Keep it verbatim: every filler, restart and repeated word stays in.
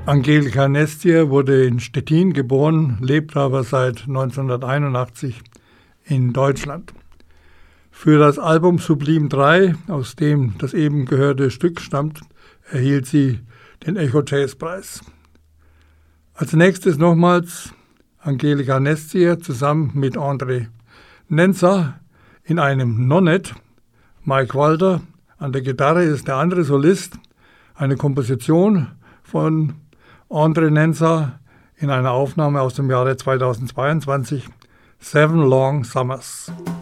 Angelika Nestier wurde in Stettin geboren, lebt aber seit neunzehnhunderteinundachtzig in Deutschland. Für das Album Sublime drei, aus dem das eben gehörte Stück stammt, erhielt sie den Echo Jazz Preis. Als nächstes nochmals Angelika Nestier zusammen mit André Nenza in einem Nonett. Mike Walter an der Gitarre ist der andere Solist, eine Komposition von André Nenza in einer Aufnahme aus dem Jahre zweitausendzweiundzwanzig, Seven Long Summers.